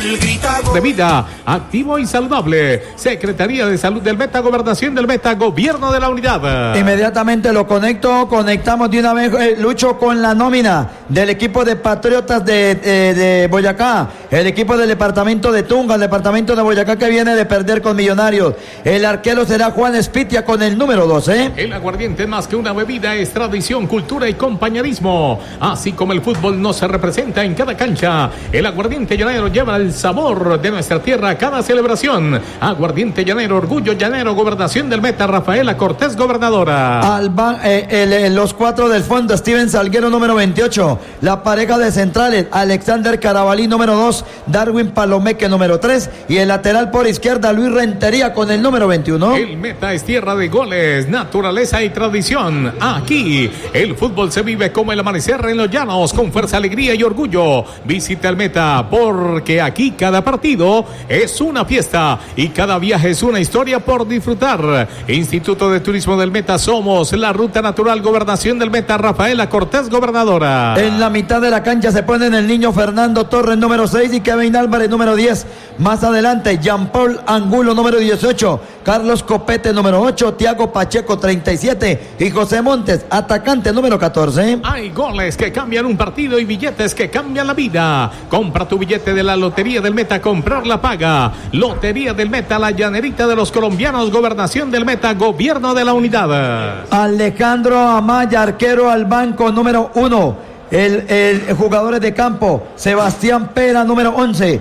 De vida, activo y saludable. Secretaría de Salud del Meta, Gobernación del Meta, Gobierno de la Unidad. Inmediatamente lo conectamos de una vez, Lucho, con la nómina del equipo de Patriotas de Boyacá, el equipo del departamento de Tunga, el departamento de Boyacá que viene de perder con Millonarios. El arquero será Juan Espitia con el número 12. El aguardiente más que una bebida es tradición, cultura y compañerismo. Así como el fútbol nos representa en cada cancha, el aguardiente llanero lleva el sabor de nuestra tierra a cada celebración. Aguardiente llanero, orgullo llanero, Gobernación del Meta, Rafaela Cortés, gobernadora. Los cuatro del fondo, Steven Salguero, número 28. La pareja de centrales, Alexander Carabalí, número 2. Darwin Palomeque, número 3. Y el lateral por izquierda, Luis Rentería, con el número 21. El Meta es tierra de goles, naturaleza y tradición. Aquí, el fútbol se vive como el amanecer en los llanos, con fuerza, alegría y orgullo. Visita el Meta, porque aquí cada partido es una fiesta y cada viaje es una historia por disfrutar. Instituto de Turismo del Meta, somos la ruta natural. Gobernación del Meta, Rafaela Cortés, gobernadora. En la mitad de la cancha se ponen el niño Fernando Torres, número 6, y Kevin Álvarez, número 10. Más adelante, Jean Paul Angulo, número 18. Carlos Copete, número 8. Tiago Pacheco, 37. Y José Montes, atacante, número 14. Hay goles que cambian un partido y billetes que cambian la vida. Compra tu billete de la Lotería del Meta, comprar la paga. Lotería del Meta, la llanerita de los colombianos. Gobernación del Meta, Gobierno de la Unidad. Alejandro Amaya, arquero al banco, número 1. El jugadores de campo, Sebastián Pera, número 11.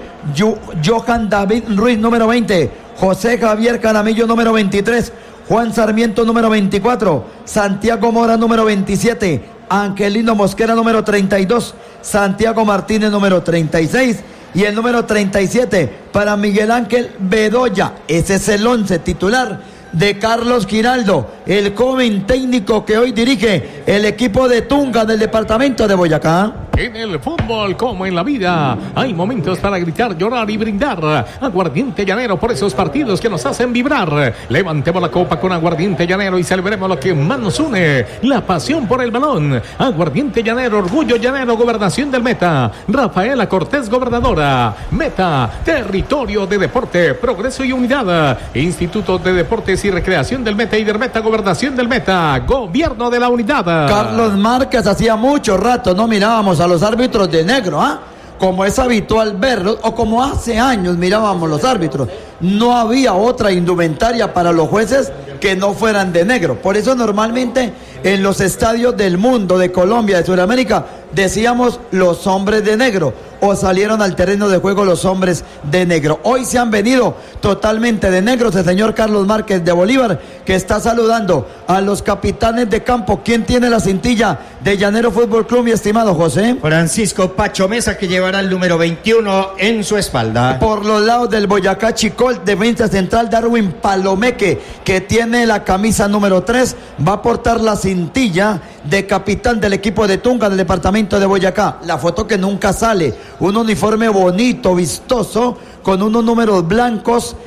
Johan David Ruiz, número 20. José Javier Caramillo, número 23. Juan Sarmiento, número 24. Santiago Mora, número 27. Angelino Mosquera, número 32. Santiago Martínez, número 36. Y el número 37 para Miguel Ángel Bedoya. Ese es el 11 titular de Carlos Giraldo, el joven técnico que hoy dirige el equipo de Tunga del departamento de Boyacá. En el fútbol, como en la vida, hay momentos para gritar, llorar y brindar. Aguardiente llanero por esos partidos que nos hacen vibrar. Levantemos la copa con aguardiente llanero y celebremos lo que más nos une, la pasión por el balón. Aguardiente llanero, orgullo llanero, Gobernación del Meta. Rafaela Cortés, gobernadora. Meta, territorio de deporte, progreso y unidad. Instituto de Deportes y Recreación del Meta y del Meta, Gobernación del Meta, Gobierno de la Unidad. Carlos Márquez, hacía mucho rato no mirábamos a los árbitros de negro, como es habitual verlos, o como hace años mirábamos los árbitros. No había otra indumentaria para los jueces que no fueran de negro. Por eso normalmente en los estadios del mundo, de Colombia, de Sudamérica, decíamos los hombres de negro, o salieron al terreno de juego los hombres de negro. Hoy se han venido totalmente de negros el señor Carlos Márquez de Bolívar, que está saludando a los capitanes de campo. ¿Quién tiene la cintilla de Llanero Fútbol Club, mi estimado José? Francisco Pacho Mesa, que llevará el número 21 en su espalda. Por los lados del Boyacá Chicol, defensa central, Darwin Palomeque, que tiene la camisa número 3, va a portar la cintilla de capitán del equipo de Tunga del departamento de Boyacá. La foto que nunca sale, un uniforme bonito, vistoso, con unos números blancos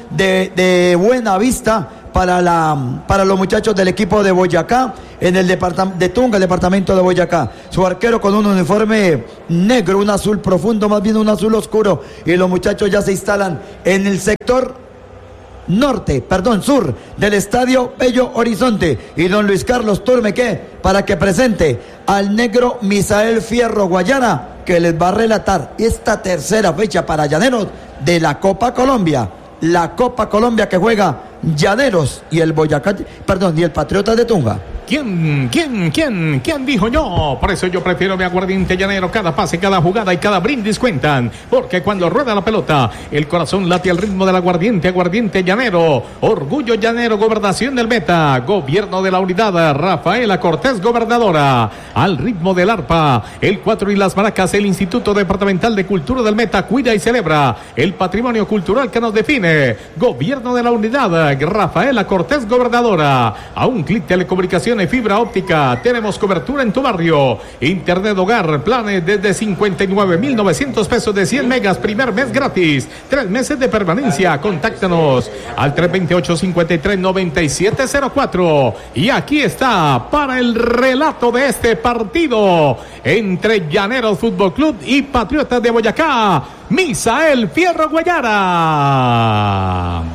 de buena vista para los muchachos del equipo de Boyacá, en el departamento de Tunga, el departamento de Boyacá. Su arquero con un uniforme negro, un azul profundo, más bien un azul oscuro, y los muchachos ya se instalan en el sector sur del estadio Bello Horizonte, y don Luis Carlos Turmeque para que presente al negro Misael Fierro Guayana, que les va a relatar esta tercera fecha para Llaneros de la Copa Colombia. La Copa Colombia que juega Llaneros y el Patriotas de Tunga. ¿Quién dijo yo? Por eso yo prefiero mi aguardiente llanero. Cada pase, cada jugada y cada brindis cuentan. Porque cuando rueda la pelota, el corazón late al ritmo del aguardiente. Aguardiente llanero, orgullo llanero, Gobernación del Meta, Gobierno de la Unidad, Rafaela Cortés, gobernadora. Al ritmo del arpa, el 4 y las maracas, el Instituto Departamental de Cultura del Meta cuida y celebra el patrimonio cultural que nos define. Gobierno de la Unidad, Rafaela Cortés, gobernadora. A un clic, telecomunicaciones tiene fibra óptica. Tenemos cobertura en tu barrio. Internet hogar, planes desde 59,900 pesos de 100 megas, primer mes gratis, 3 meses de permanencia. Contáctanos al 328-53-9704. Y aquí está para el relato de este partido entre Llaneros Fútbol Club y Patriotas de Boyacá, Misael Fierro Guayara.